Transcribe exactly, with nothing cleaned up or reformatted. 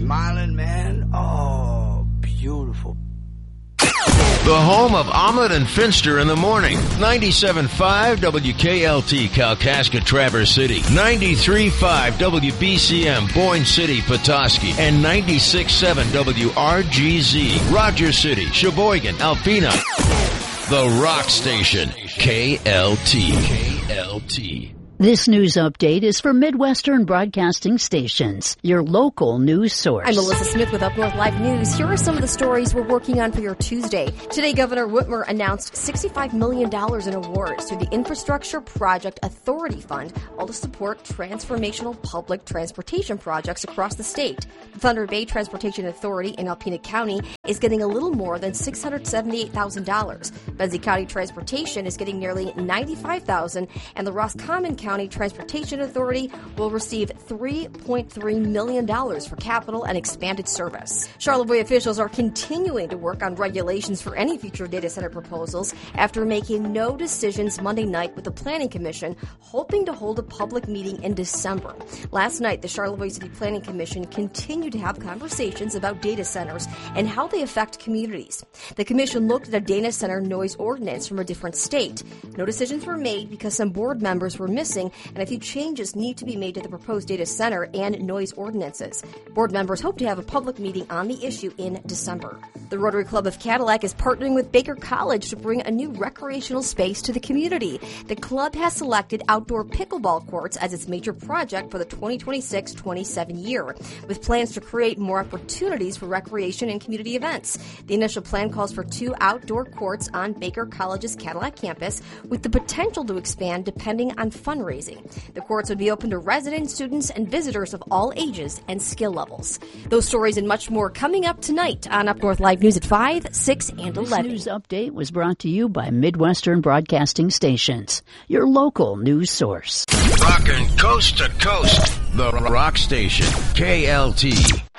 smiling, man. Oh, beautiful. The home of Omelet and Finster in the morning. ninety-seven point five W K L T, Kalkaska, Traverse City. ninety-three point five W B C M, Boyne City, Petoskey. And ninety-six point seven W R G Z, Rogers City, Sheboygan, Alpena. The Rock Station, K L T. K L T. This news update is for Midwestern Broadcasting Stations, your local news source. I'm Melissa Smith with Up North Live News. Here are some of the stories we're working on for your Tuesday. Today, Governor Whitmer announced sixty-five million dollars in awards to the Infrastructure Project Authority Fund, all to support transformational public transportation projects across the state. The Thunder Bay Transportation Authority in Alpena County is getting a little more than six hundred seventy-eight thousand dollars. Benzie County Transportation is getting nearly ninety-five thousand dollars, and the Roscommon County Transportation Authority will receive three point three million dollars for capital and expanded service. Charlevoix officials are continuing to work on regulations for any future data center proposals after making no decisions Monday night with the Planning Commission, hoping to hold a public meeting in December. Last night, the Charlevoix City Planning Commission continued to have conversations about data centers and how they affect communities. The commission looked at a data center noise ordinance from a different state. No decisions were made because some board members were missing, and a few changes need to be made to the proposed data center and noise ordinances. Board members hope to have a public meeting on the issue in December. The Rotary Club of Cadillac is partnering with Baker College to bring a new recreational space to the community. The club has selected outdoor pickleball courts as its major project for the twenty twenty-six twenty-seven year, with plans to create more opportunities for recreation and community events. The initial plan calls for two outdoor courts on Baker College's Cadillac campus, with the potential to expand depending on fundraising. The courts would be open to residents, students, and visitors of all ages and skill levels. Those stories and much more coming up tonight on Up North Live News at five, six, and eleven. This news update was brought to you by Midwestern Broadcasting Stations, your local news source. Rockin' coast to coast. The Rock Station, K L T.